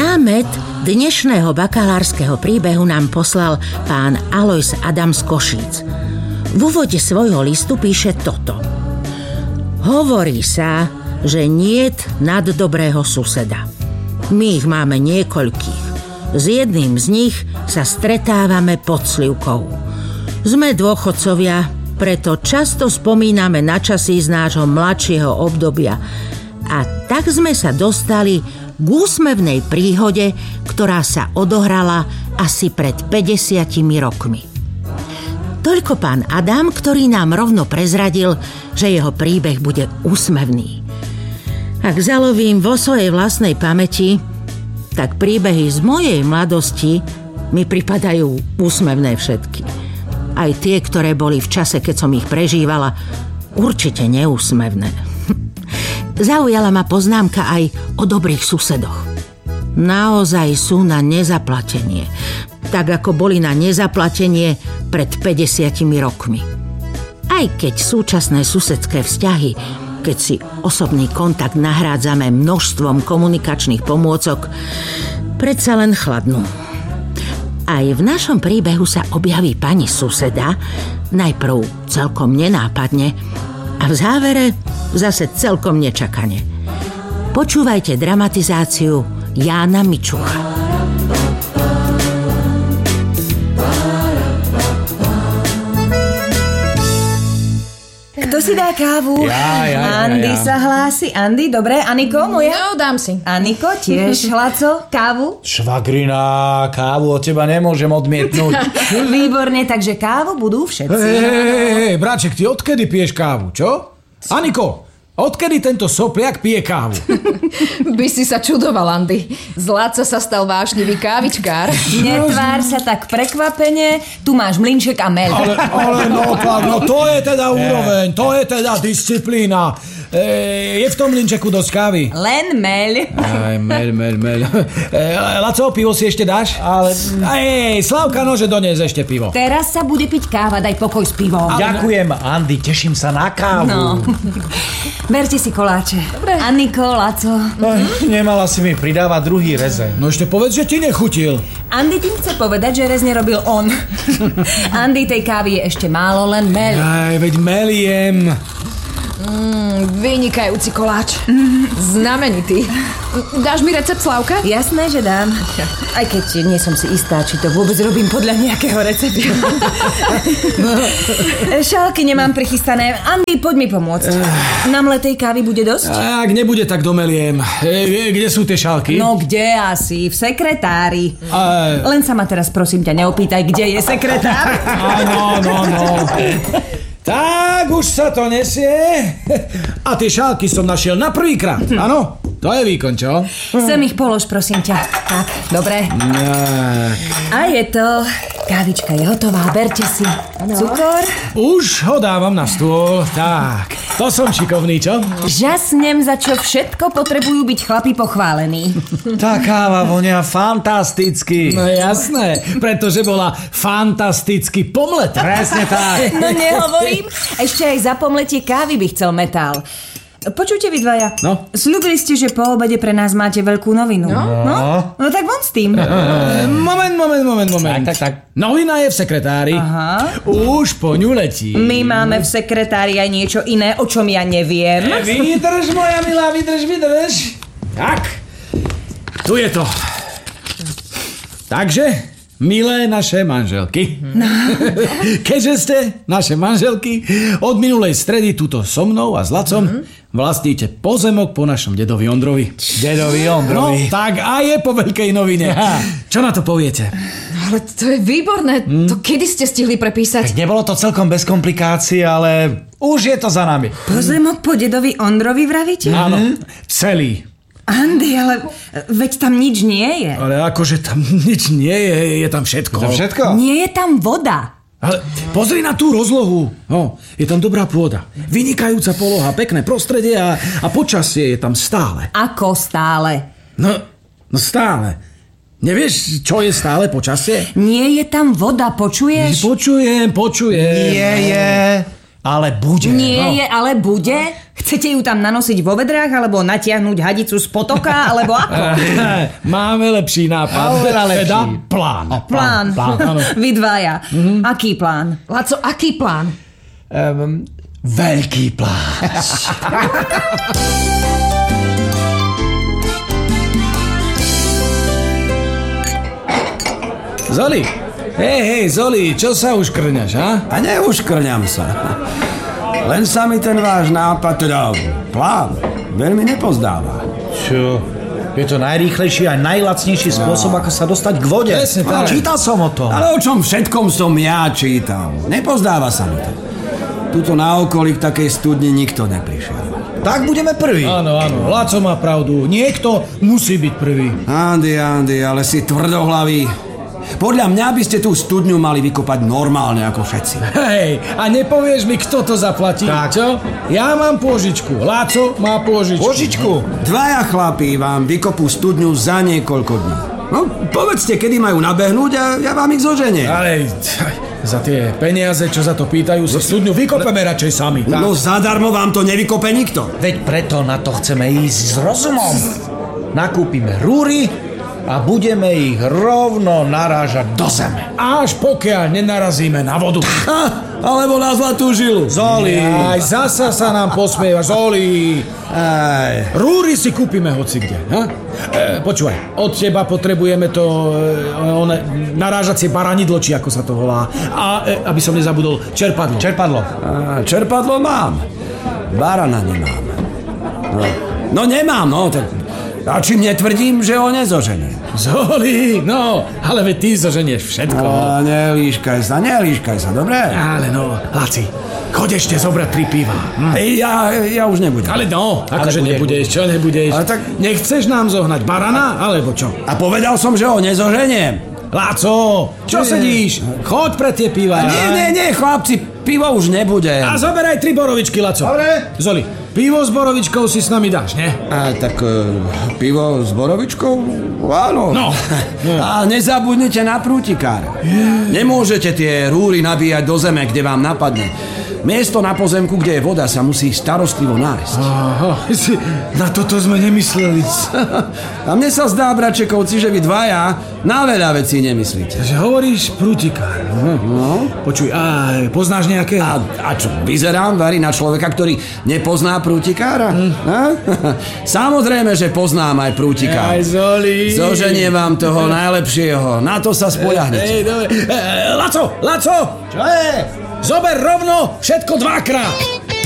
Námet dnešného bakalárskeho príbehu nám poslal pán Alojz Adam z Košíc. V úvode svojho listu píše toto. Hovorí sa, že niet nad dobrého suseda. My ich máme niekoľkých. S jedným z nich sa stretávame pod slivkou. Sme dôchodcovia, preto často spomíname na časy z nášho mladšieho obdobia. A tak sme sa dostali k úsmevnej príhode, ktorá sa odohrala asi pred 50 rokmi. Toľko pán Adam, ktorý nám rovno prezradil, že jeho príbeh bude úsmevný. Ak zalovím vo svojej vlastnej pamäti, tak príbehy z mojej mladosti mi pripadajú úsmevné všetky. Aj tie, ktoré boli v čase, keď som ich prežívala, určite neúsmevné. Zaujala ma poznámka aj o dobrých susedoch. Naozaj sú na nezaplatenie, tak ako boli na nezaplatenie pred 50 rokmi. Aj keď súčasné susedské vzťahy, keď si osobný kontakt nahrádzame množstvom komunikačných pomôcok, predsa len chladnú. Aj v našom príbehu sa objaví pani suseda, najprv celkom nenápadne a v závere zase celkom nečakane. Počúvajte dramatizáciu Jána Mičucha. Kto si dá kávu? Ja. Andy sa hlási. Andy, dobre. Aniko, moja? No, dám si. Aniko, tiež. Laco, kávu? Švagrina, kávu od teba nemôžem odmietnúť. Výborne, takže kávu budú všetci. Hej, bráček, ty odkedy piješ kávu, čo? Aniko, odkedy tento sopliak pije kávu? By si sa čudoval, Andy. Z Laca sa stal vášnivý kávičkár. Netvár sa tak prekvapene. Tu máš mlynček a meľ. Ale no to je teda úroveň, to je teda disciplína. Je v tom mlynčeku dosť kávy? Len meľ. Aj, meľ. Laco, pivo si ešte dáš? Ale... Slavka, nože donies ešte pivo. Teraz sa bude piť káva, daj pokoj s pivom. Ďakujem, Andy, teším sa na kávu. No. Berte si koláče. Dobre. Aniko, Laco. Nemala si mi pridávať druhý rezeň. No ešte povedz, že ti nechutil. Andy tým chce povedať, že rezne robil on. Andy, tej kávy je ešte málo, len meľ. Aj, veď meliem. Vynikajúci koláč. Znamenitý. Dáš mi recept, Slavka? Jasné, že dám. Aj keď nie som si istá, či to vôbec robím podľa nejakého receptu. Šálky nemám prichystané. Andy, poď mi pomôcť. Namletej kávy bude dosť? Ak nebude, tak domeliem. Kde sú tie šálky? No kde asi? V sekretári. Len sa ma teraz prosím ťa neopýtaj, kde je sekretár. No. Tak, už sa to nesie. A tie šálky som našiel na prvýkrát. Áno, to je výkon, čo? Sem ich polož, prosím ťa. Tak, dobre. A je to. Kávička je hotová, berte si. Cukor? Už ho dávam na stôl. Tak, to som šikovný, čo? Žasnem, za čo všetko potrebujú byť chlapi pochválení. Tá káva vonia fantasticky. No jasné, pretože bola fantasticky pomletá. Presne tak. No nehovorím, ešte aj za pomletie kávy by chcel Metal. Počujte vy dvaja. No? Sľúbili ste, že po obede pre nás máte veľkú novinu. No tak von s tým. Moment. Tak. Novina je v sekretári. Aha. Už po ňu letí. My máme v sekretári aj niečo iné, o čom ja neviem. Vydrž, moja milá, vydrž. Tak, tu je to. Takže, milé naše manželky. No. Keďže ste naše manželky, od minulej stredy tuto so mnou a s Lacom vlastníte pozemok po našom dedovi Ondrovi. Dedovi Ondrovi. No, tak a je po veľkej novine. Čo na to poviete? Ale to je výborné. To kedy ste stihli prepísať? Nebolo to celkom bez komplikácií, ale už je to za nami. Pozemok po dedovi Ondrovi vravíte? Áno, celý. Andy, ale veď tam nič nie je. Ale akože tam nič nie je, je tam všetko. To všetko? Nie je tam voda. Ale pozri na tú rozlohu. No, je tam dobrá pôda. Vynikajúca poloha, pekné prostredie a počasie je tam stále. Ako stále? No stále. Nevieš, čo je stále počasie? Nie je tam voda, počuješ? Počujem. Nie je, ale bude. Nie je, ale bude? Chcete ju tam nanosiť vo vedrách, alebo natiahnuť hadicu z potoka, alebo ako? Máme lepší nápad. Teda plán. Plán. Vy dvaja. Aký plán? Laco, aký plán? Veľký plán. Zoli, hej, Zoli, čo sa už krňaš, ha? A neuškrňam sa. Len sa mi ten váš nápad, teda plán, veľmi nepozdáva. Čo? Je to najrýchlejší a najlacnejší spôsob, ako sa dostať k vode. Presne tak. Čítal som o tom. Ale o čom všetkom som ja čítal? Nepozdáva sa mi to. Tuto na okolí k takej studni nikto neprišiel. Tak budeme prví. Áno, Laco má pravdu. Niekto musí byť prvý. Andy, ale si tvrdohlavý. Podľa mňa by ste tú studňu mali vykopať normálne ako všetci. Hej, a nepovieš mi, kto to zaplatí? Tak. Čo? Ja mám pôžičku. Laco má pôžičku. Požičku. Dvaja chlapí vám vykopú studňu za niekoľko dní. No, povedzte, kedy majú nabehnúť a ja vám ich zoženiem. Ale za tie peniaze, čo za to pýtajú, si studňu vykopeme radšej sami. Tak? No zadarmo vám to nevykope nikto. Veď preto na to chceme ísť s rozumom. Nakúpime rúry a budeme ich rovno narážať do zeme. Až pokiaľ nenarazíme na vodu. Alebo na zlatú žilu. Zoli, aj zasa sa nám posmieva. Zoli. Rúry si kúpime hocikde. Počúvaj, od teba potrebujeme to narážacie baranidlo, či ako sa to volá. A aby som nezabudol, čerpadlo. Čerpadlo mám. Barana nemám. No nemám, no. A čím netvrdím, že ho nezoženiem. Zoli, no, ale veď ty zoženieš všetko. Nelíškaj sa, dobre? Ale no, Laci, choď ešte zobrať 3 piva. Ja už nebudem. Ale no, akože nebudeš, čo nebudeš? Ale tak... Nechceš nám zohnať barana, alebo čo? A povedal som, že ho nezoženiem. Láco, čo sedíš? Choď pre tie piva. Nie, chlapci, pivo už nebude. A zoberaj 3 borovičky, Laco. Dobre. Zoli, pivo s borovičkou si s nami dáš, ne? Tak pivo s borovičkou? Áno. No. A nezabudnite na prútikára. Nemôžete tie rúry nabíjať do zeme, kde vám napadne. Miesto na pozemku, kde je voda, sa musí starostlivo nájsť. Aha, na toto sme nemysleli. A mne sa zdá, bračekovci, že vy dvaja na veľa vecí nemyslíte. Takže hovoríš prútikár. No. Počuj, a poznáš nejaké? A čo, vyzerám, Vary, na človeka, ktorý nepozná prútikára? Samozrejme, že poznám aj prútikára. Aj Zoli. Zoženiem vám toho najlepšieho. Na to sa spoľahnete. Laco! Čo je? Zober rovno všetko 2-krát.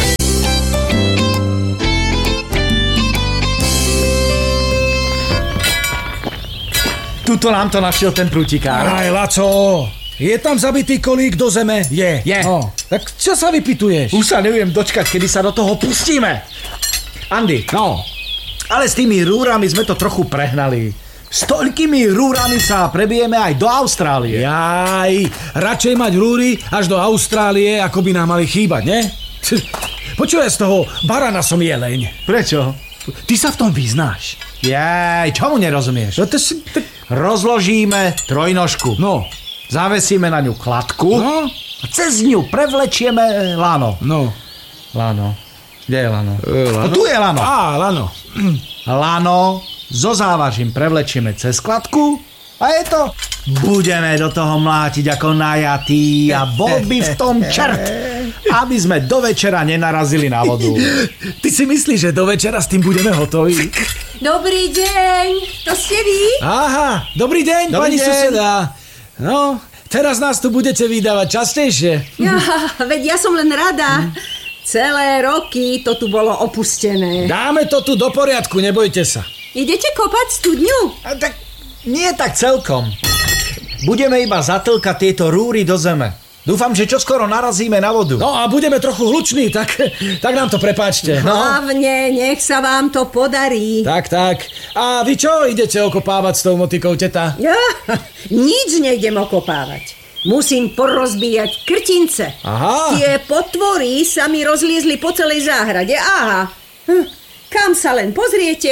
Tuto nám to našiel ten prútikár. Aj, Laco, je tam zabitý kolík do zeme? Je. No, tak čo sa vypytuješ? Už sa neviem dočkať, kedy sa do toho pustíme. Andy, No, ale s tými rúrami sme to trochu prehnali. S toľkými rúrami sa prebijeme aj do Austrálie. jaj, radšej mať rúry až do Austrálie, ako by nám mali chýbať, ne? Počuj, z toho barana som jeleň. Prečo? Ty sa v tom vyznáš. Jaj, čomu nerozumieš? No to si... Rozložíme trojnožku. No. Zavesíme na ňu kladku. No. A cez ňu prevlečieme lano. No. Lano. Kde je lano? lano? No tu je lano. Á, lano. Lano so závažím prevlečieme cez kladku a je to. Budeme do toho mlátiť ako najatí a bol by v tom čert, aby sme do večera nenarazili na vodu. Ty si myslíš, že do večera s tým budeme hotoví? Dobrý deň, to ste vy? Aha, dobrý deň, Dobrý pani deň. suseda. No, teraz nás tu budete vydávať častejšie. Ja, veď ja som len rada. Celé roky to tu bolo opustené. Dáme to tu do poriadku, nebojte sa. Idete kopať studňu? A tak nie tak celkom. Budeme iba zatlkať tieto rúry do zeme. Dúfam, že čoskoro narazíme na vodu. No a budeme trochu hluční, tak nám to prepáčte. No. Hlavne, nech sa vám to podarí. Tak. A vy čo idete okopávať s tou motikou, teta? Ja, nič nejdem okopávať. Musím porozbíjať krtince. Aha. Tie potvory sa mi rozliezli po celej záhrade. Aha. Kam sa len pozriete,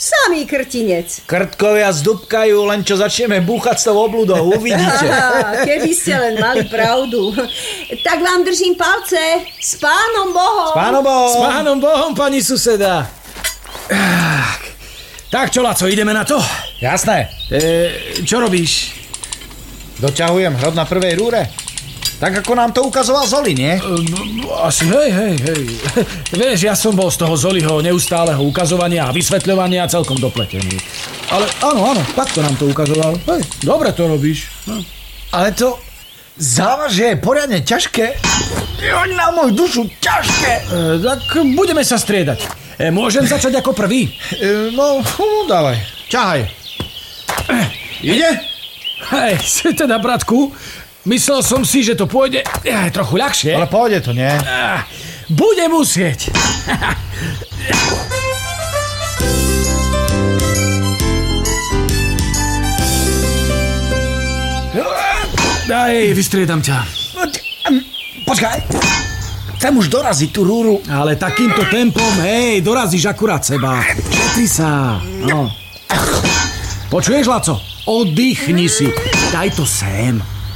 Samý krtinec. Krtkovia zdúbkajú, len čo začneme búchať s tou obludou, uvidíte. Keby ste len mali pravdu. Tak vám držím palce. S Pánom Bohom. S Pánom Bohom. S Pánom Bohom, pani suseda. Tak čo, Laco, ideme na to? Jasné. Čo robíš? Doťahujem hrot na prvej rúre. Tak ako nám to ukazoval Zoli, nie? Asi hej. Vieš, ja som bol z toho Zoliho neustáleho ukazovania a vysvetľovania celkom dopletený. Ale áno, takto nám to ukazoval. Hej, dobre to robíš. No. Ale to závažie je poriadne ťažké. Joď na moju dušu, ťažké. Tak budeme sa striedať. Môžem začať ako prvý? No, dávaj. Ťahaj. Ide? Hej, teda, bratku, myslel som si, že to pôjde trochu ľahšie. Ale pôjde to, nie? Bude musieť. Daj, vystriedam ťa. Počkaj. Chcem už doraziť tú rúru. Ale takýmto tempom, dorazíš akurát seba. Šetri sa. No. Počuješ, Laco? Oddychni si. Daj to sem.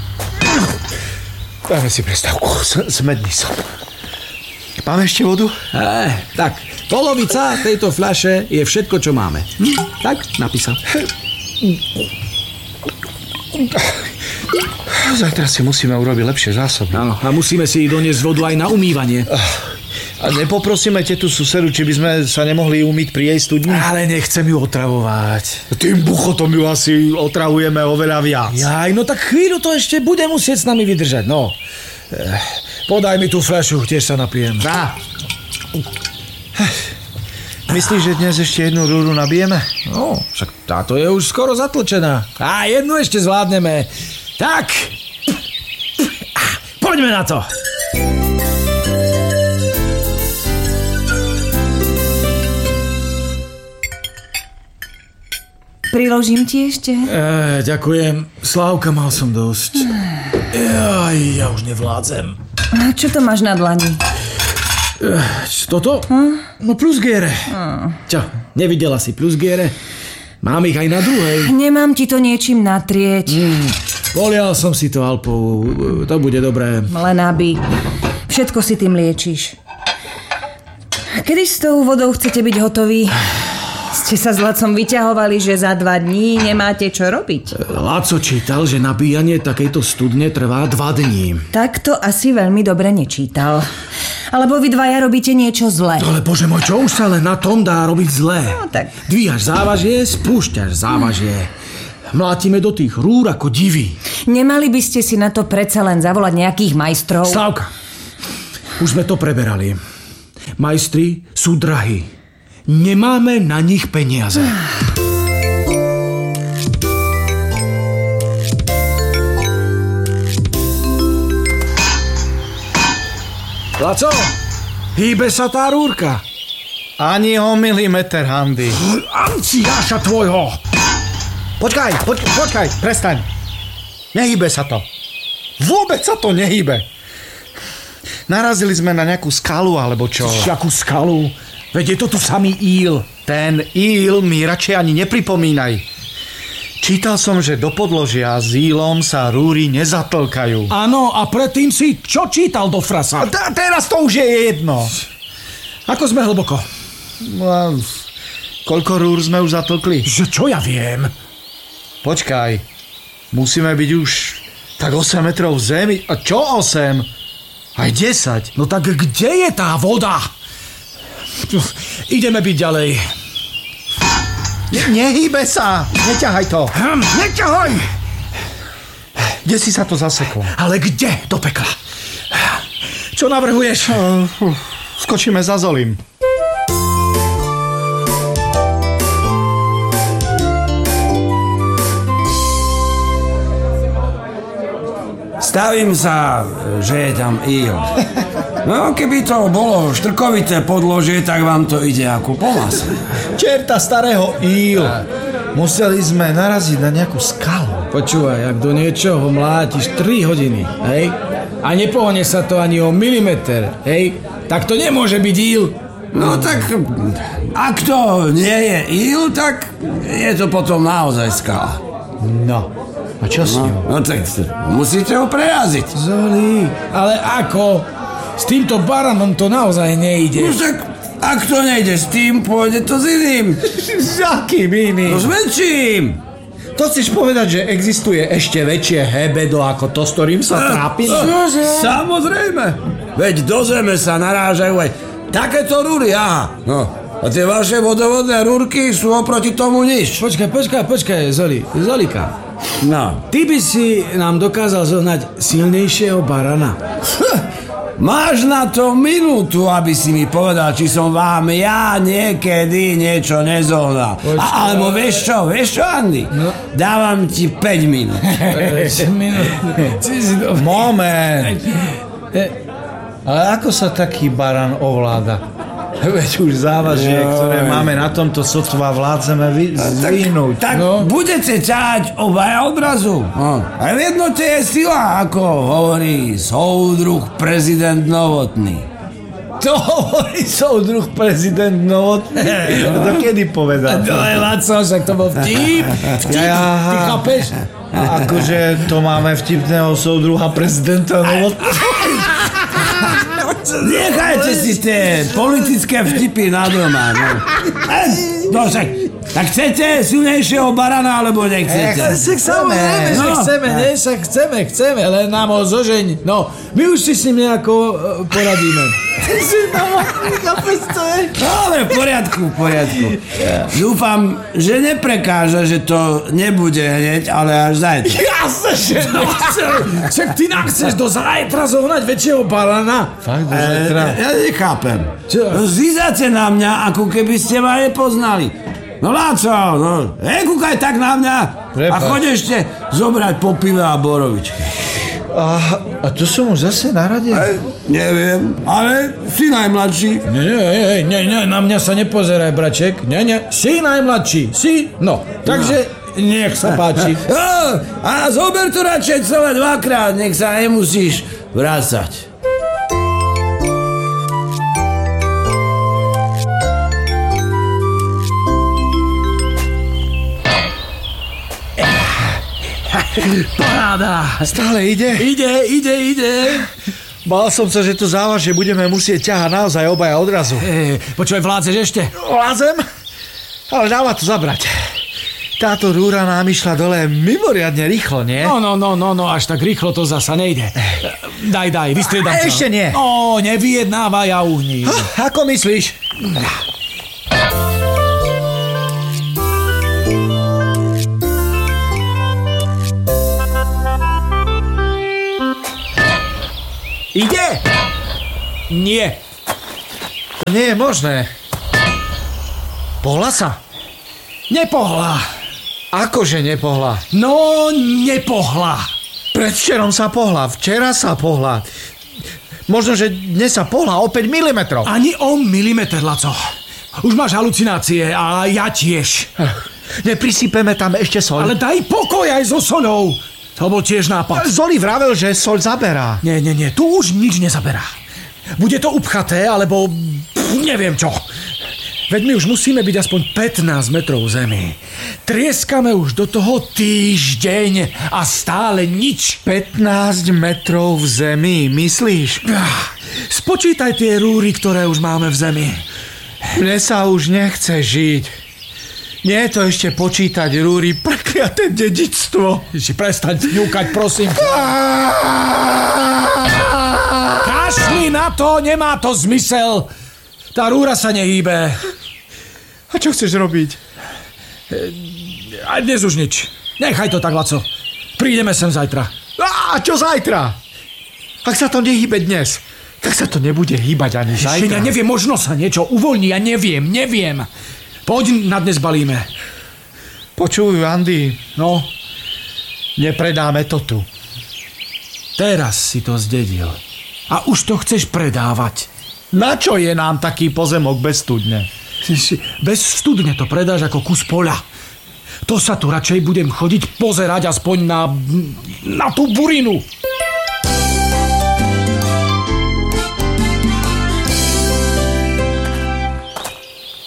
Dáme si prestávku. Smedný som. Máme ešte vodu? Tak, polovica tejto fľaše je všetko, čo máme. Tak, napísal. Zajtra si musíme urobiť lepšie zásoby. Áno, a musíme si doniesť vodu aj na umývanie. A nepoprosíme tetu susedu, či by sme sa nemohli umyť pri jej studni? Ale nechcem ju otravovať. Tým buchotom ju asi otravujeme oveľa viac. Jaj, no tak chvíľu to ešte bude musieť s nami vydržať, no. Podaj mi tú fľašu, tiež sa napijem. Dá. Myslíš, že dnes ešte jednu rúru nabijeme? No, však táto je už skoro zatlčená. A jednu ešte zvládneme. Tak, poďme na to. Priložím ti ešte? Ďakujem. Slávka, mal som dosť. Ja už nevládzem. Čo to máš na dlani? Toto? No plusgiere. Čo, nevidela si plusgiere? Mám ich aj na druhej. Nemám ti to niečím natrieť. Polial som si to Alpou. To bude dobré. Len aby. Všetko si tým liečíš. Kedy s tou vodou chcete byť hotoví? Ste sa s Lacom vyťahovali, že za 2 dní nemáte čo robiť. Laco čítal, že nabíjanie takejto studne trvá 2 dní. Tak to asi veľmi dobre nečítal. Alebo vy dvaja robíte niečo zlé. Ale bože môj, čo už sa len na tom dá robiť zlé? No tak. Dvíhaš závažie, spúšťaš závažie. Mlátime do tých rúr ako divy. Nemali by ste si na to predsa len zavolať nejakých majstrov? Slávka, už sme to preberali. Majstri sú drahí. Nemáme na nich peniaze. Laco, hýbe sa tá rúrka. Ani o milimeter, Handy. Anciáša tvojho. Počkaj, prestaň. Nehýbe sa to. Vôbec sa to nehýbe. Narazili sme na nejakú skalu, alebo čo? Jakú skalu? Veď je to tu samý íl. Ten íl mi radšej ani nepripomínaj. Čítal som, že do podložia s ílom sa rúry nezatlkajú. Áno, a predtým si čo čítal do frasa? Teraz to už je jedno. Ako sme hlboko? Koľko rúr sme už zatlkli? Že čo ja viem? Počkaj, musíme byť už tak 8 metrov v zemi. A čo 8? Aj 10. No tak kde je tá voda? Ideme byť ďalej. Nehýbe sa! Neťahaj to! Neťahaj! Kde si sa to zaseklo? Ale kde do pekla? Čo navrhuješ? Skočíme za Zolim. Stavím sa, že je tam íl. No, keby to bolo štrkovité podložie, tak vám to ide ako po masle. Čerta starého íl. Museli sme naraziť na nejakú skalu. Počúvaj, ak do niečoho mlátiš 3 hodiny, hej? A nepohne sa to ani o milimeter, hej? Tak to nemôže byť íl. No tak, ak to nie je il, tak je to potom naozaj skala. No, a čo s ňou? No tak musíte ho prejaziť. Zoli, ale ako? S týmto baranom to naozaj nejde. No tak, ak to nejde s tým, pôjde to s iným. S akým iným? No s väčším. To chceš povedať, že existuje ešte väčšie hebedo ako to, s ktorým sa trápim? Samozrejme. Veď do zeme sa narážajú aj takéto rúry, aha. No, a tie vaše vodovodné rúrky sú oproti tomu nič. Počkaj, Zolika. No. Ty by si nám dokázal zohnať silnejšieho barana. Máš na to minútu, aby si mi povedal, či som vám ja niekedy niečo nezohnal. Alebo vieš čo, Andy? No. Dávam ti 5 minút. 5 minút. Moment. Ale ako sa taký baran ovláda? Veď už závažie, ktoré máme na tomto sotva vládzeme zvihnúť. Tak budete ťahať obaja odrazu. A v jednote je sila, ako hovorí soudruh prezident Novotný. To hovorí soudruh prezident Novotný? To kedy povedal? To je Laco, však to bol vtip. Ty chápeš? Akože to máme vtipného soudruha prezidenta Novotného? Nechajte si tie politické vtipy na doma. No však, tak chcete silnejšieho barana, alebo nechcete? Chceme, len nám ho zožeň. No, my už si s ním nejako poradíme. Ale v poriadku. Dúfam, že neprekáža, že to nebude hneď, ale až zajtra. Jasne, že nechcem. Však ty nám chceš do zajtra zohnať väčšieho barana? Fakt, do zajtra? Ja nechápem. Čo? Zízate na mňa, ako keby ste ma nepoznali. No Láco, kúkaj tak na mňa. A choď ešte zobrať po pive a borovičke. A to som už zase na rade? Neviem, ale si najmladší. Nie, na mňa sa nepozeraj, braček. Nie, si najmladší, si. No, takže nech sa páči. A zober to radšej celé 2-krát, nech sa nemusíš vrácať. Paráda. Stále ide? Ide. Bál som sa, že to závažie budeme musieť ťahať naozaj obaja odrazu. Počúvaj, vládzeš ešte? Vládzem? Ale dáva to zabrať. Táto rúra nám išla dole mimoriadne rýchlo, nie? No, až tak rýchlo to zasa nejde. Daj, vystriedam sa. Ešte nie. No, nevyjednávaj a uhni. Ako myslíš? Ide? Nie. To nie je možné. Pohla sa? Nepohla. Akože nepohla? No, nepohla. Predvčerom sa pohla, včera sa pohla. Možno, že dnes sa pohla o 5 mm. Ani o milimeter, Laco. Už máš halucinácie a ja tiež. Neprisypeme tam ešte soľ. Ale daj pokoj aj so soľou. To bol tiež nápad. Zoli vravel, že soľ zaberá. Nie, tu už nič nezaberá. Bude to upchaté, alebo neviem čo. Veď my už musíme byť aspoň 15 metrov zemi. Trieskame už do toho týždeň a stále nič. 15 metrov v zemi, myslíš? Spočítaj tie rúry, ktoré už máme v zemi. Mne sa už nechce žiť. Nie je to ešte počítať rúry, prekliaté dedičstvo. Si prestaň ňukať, prosím. Kašli na to, nemá to zmysel. Tá rúra sa nehýbe. A čo chceš robiť? A dnes už nič. Nechaj to tak, Laco. Prídeme sem zajtra. A čo zajtra? Ak sa to nehýbe dnes, tak sa to nebude hýbať ani zajtra. Ja neviem, možno sa niečo uvoľní, ja neviem. Poď, na dnes balíme. Počuj, Andy. No? Nepredáme to tu. Teraz si to zdedil. A už to chceš predávať. Na čo je nám taký pozemok bez studne? Bez studne to predáš ako kus poľa. To sa tu radšej budem chodiť pozerať aspoň na tú burinu.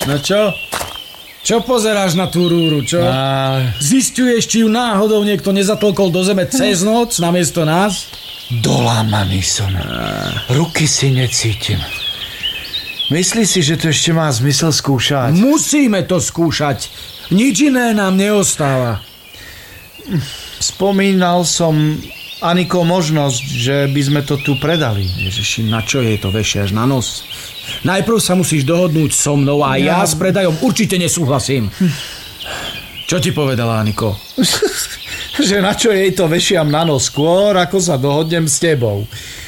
No čo? Čo pozeráš na tú rúru, čo? Zisťuješ, či ju náhodou niekto nezatlkol do zeme cez noc namiesto nás? Dolámaný som. Ruky si necítim. Myslíš si, že to ešte má zmysel skúšať? Musíme to skúšať. Nič iné nám neostáva. Spomínal som Aniko možnosť, že by sme to tu predali. Ježiši, na čo jej to vešiaš na nos? Najprv sa musíš dohodnúť so mnou a ja s predajom určite nesúhlasím. Čo ti povedala Aniko? Že na čo jej to vešiam na nos skôr, ako sa dohodnem s tebou.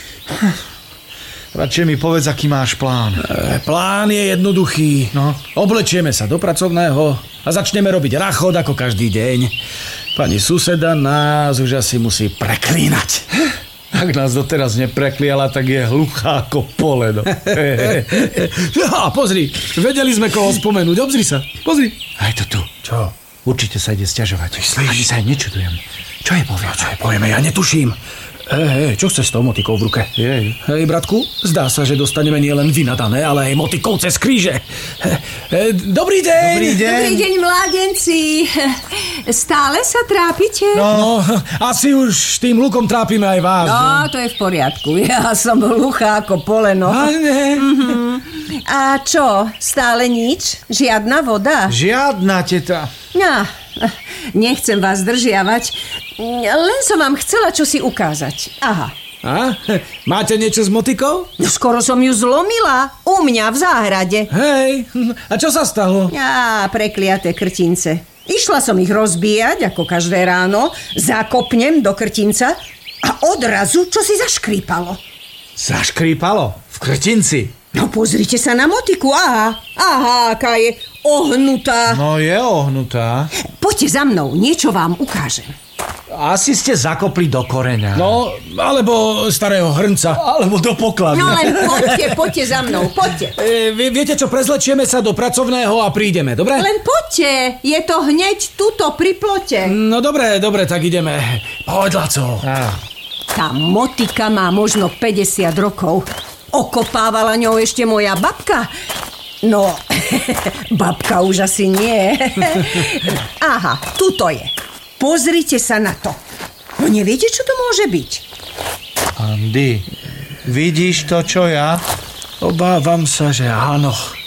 Radšej mi povedz, aký máš plán. Plán je jednoduchý. No. Oblečieme sa do pracovného a začneme robiť rachot ako každý deň. Pani suseda nás už asi musí preklínať. Ak nás doteraz neprekliala, tak je hluchá ako poleno. A pozri, vedeli sme koho spomenúť. Obzri sa, pozri. Aj to tu. Čo? Určite sa ide sťažovať. Ani sa aj nečudujem. Čo je povie? Čo je povieme, ja netuším. Čo chceš s tou motikou v ruke? Hej, bratku, zdá sa, že dostaneme nielen vynadané, ale aj motikou cez kríže. Dobrý deň! Dobrý deň, mládenci. Stále sa trápite? No, asi už tým lukom trápime aj vás. No, to je v poriadku. Ja som hluchá ako poleno. A čo, stále nič? Žiadna voda? Žiadna, teta. No, nechcem vás zdržiavať. Len som vám chcela čosi ukázať. Aha. A? Máte niečo s motikou? No, skoro som ju zlomila. U mňa v záhrade. Hej, a čo sa stalo? Prekliaté krtince. Išla som ich rozbíjať, ako každé ráno. Zakopnem do krtinca a odrazu čo si zaškrípalo. Zaškrípalo? V krtinci? No pozrite sa na motiku. Aha, aká je ohnutá. No je ohnutá. Poďte za mnou, niečo vám ukážem. Asi ste zakopli do koreňa. No, alebo starého hrnca. Alebo do pokladne. No len poďte za mnou, poďte. Viete čo, prezlečieme sa do pracovného a prídeme, dobre? Len poďte, je to hneď tuto pri plote. No dobre, tak ideme. Poď, Laco. Tá motika má možno 50 rokov. Okopávala ňou ešte moja babka. No, babka už asi nie. Aha, tuto je. Pozrite sa na to. No neviete, čo to môže byť? Andy, vidíš to, čo ja? Obávam sa, že áno.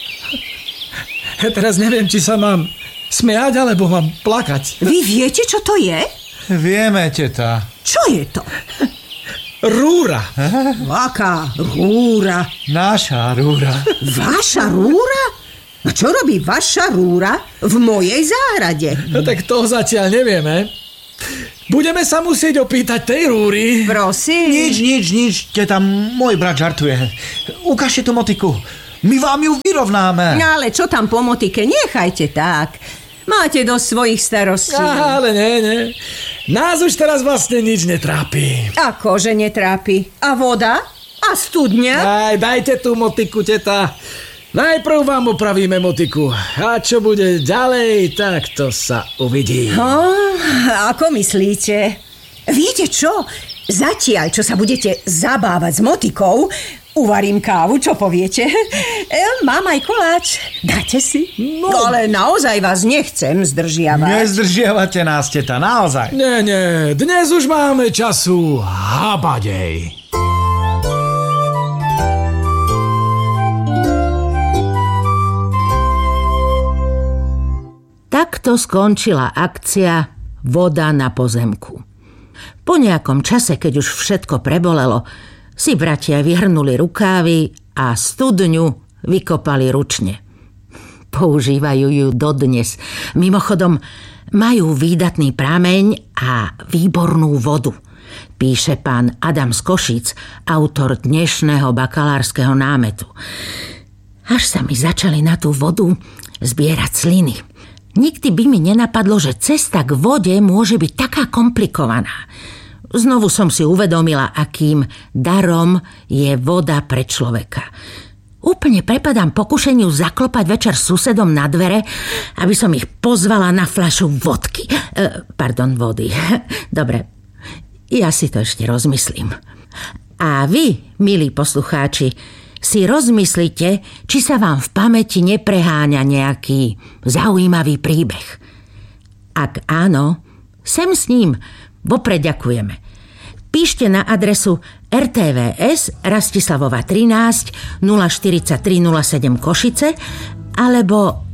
Ja teraz neviem, či sa mám smiať, alebo mám plakať. Vy viete, čo to je? Vieme, teta. Čo je to? Rúra. Aká rúra? Naša rúra. Vaša rúra? A čo robí vaša rúra v mojej záhrade? No tak to zatiaľ nevieme. Budeme sa musieť opýtať tej rúry. Prosím. Nič, teta, môj brat žartuje. Ukážte tú motiku. My vám ju vyrovnáme. No ale čo tam po motike? Nechajte tak. Máte dosť svojich starostí. Ale nie. Nás už teraz vlastne nič netrápi. Akože netrápi? A voda? A studňa? Aj, dajte tú motiku, teta. Najprv vám opravíme motiku. A čo bude ďalej, tak to sa uvidí. Ako myslíte? Viete čo? Zatiaľ, čo sa budete zabávať s motikou, uvarím kávu, čo poviete? Mám aj koláč. Dáte si? No, ale naozaj vás nechcem zdržiavať. Nezdržiavate nás, teta, naozaj. Nie, dnes už máme času habadej. Takto skončila akcia Voda na pozemku. Po nejakom čase, keď už všetko prebolelo, si bratia vyhrnuli rukávy a studňu vykopali ručne. Používajú ju dodnes. Mimochodom, majú výdatný prameň a výbornú vodu. Píše pán Adam z Košíc, autor dnešného bakalárskeho námetu. Až sa mi začali na tú vodu zbierať sliny. Nikdy by mi nenapadlo, že cesta k vode môže byť taká komplikovaná. Znovu som si uvedomila, akým darom je voda pre človeka. Úplne prepadám pokušeniu zaklopať večer susedom na dvere, aby som ich pozvala na fľašu vodky. Vody. Dobre, ja si to ešte rozmyslím. A vy, milí poslucháči, si rozmyslite, či sa vám v pamäti nepreháňa nejaký zaujímavý príbeh. Ak áno, sem s ním, vopred ďakujeme. Píšte na adresu RTVS Rastislavova 13 043 07 Košice alebo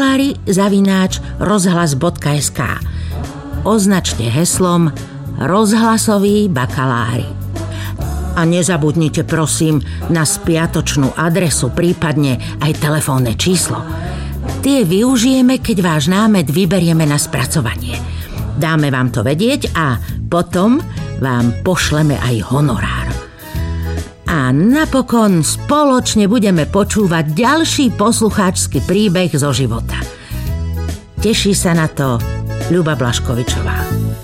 bakalári@rozhlas.sk. Označte heslom Rozhlasoví bakalári. A nezabudnite prosím na spiatočnú adresu, prípadne aj telefónne číslo. Tie využijeme, keď váš námet vyberieme na spracovanie. Dáme vám to vedieť a potom vám pošleme aj honorár. A napokon spoločne budeme počúvať ďalší poslucháčsky príbeh zo života. Teší sa na to Ľuba Blaškovičová.